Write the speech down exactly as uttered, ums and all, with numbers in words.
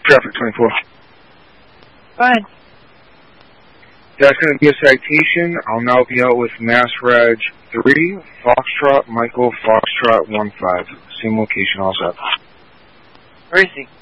Traffic twenty-four. Fine. That's going to be a citation. I'll now be out with Mass Reg three, Foxtrot, Michael, Foxtrot one five. Same location also. Where is he?